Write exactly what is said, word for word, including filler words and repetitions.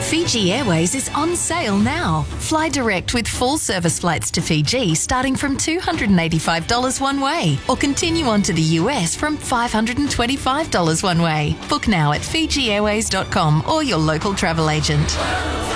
Fiji Airways is on sale now. Fly direct with full service flights to Fiji starting from two hundred eighty-five dollars one way, or continue on to the U S from five hundred twenty-five dollars one way. Book now at fiji airways dot com or your local travel agent.